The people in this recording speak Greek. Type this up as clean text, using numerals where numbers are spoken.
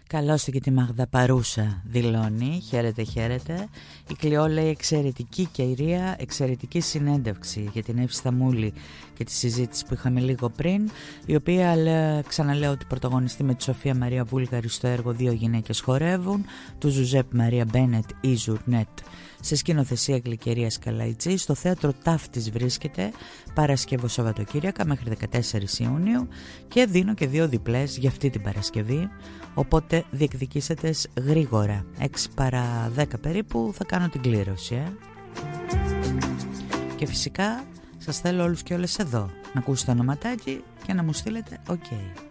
Καλώς και τη Μάγδα Παρούσα δηλώνει. Χαίρετε, χαίρετε. Η Κλειό λέει εξαιρετική κυρία, εξαιρετική συνέντευξη για την Εύη Σταμούλη και τη συζήτηση που είχαμε λίγο πριν, η οποία ξαναλέω ότι πρωταγωνιστεί με τη Σοφία Μαρία Βούλγαρη στο έργο «Δύο γυναίκες χορεύουν» του Ζουζέπ Μαρία Μπένετ ή Ζουρνέτ, σε σκηνοθεσία Γλυκερίας Καλαϊτζή. Στο θέατρο Ταύτης βρίσκεται Παρασκευό Σαββατοκύριακα μέχρι 14 Ιουνίου και δίνω και 2 διπλές για αυτή την Παρασκευή, οπότε διεκδικήσετε γρήγορα, 6 παρά 10 περίπου θα κάνω την κλήρωση Και φυσικά σας θέλω όλους και όλες εδώ να ακούσετε το ονοματάκι και να μου στείλετε ok.